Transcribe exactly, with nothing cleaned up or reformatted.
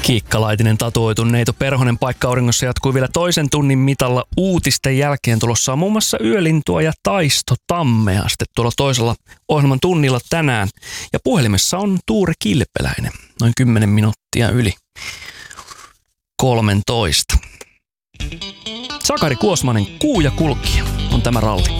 Kiikka Laitinen, tatuoitu Neito Perhonen. Paikka auringossa jatkuu vielä toisen tunnin mitalla. Uutisten jälkeen tulossa on muun muassa Yölintua ja Taisto Tammea sitten tuolla toisella ohjelman tunnilla tänään. Ja puhelimessa on Tuure Kilpeläinen, noin kymmenen minuuttia yli kolmentoista. Sakari Kuosmanen, Kuu ja kulkija on tämä ralli.